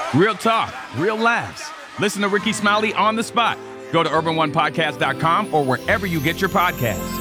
Real talk, real laughs. Listen to Ricky Smiley on the spot. Go to urbanonepodcast.com or wherever you get your podcasts.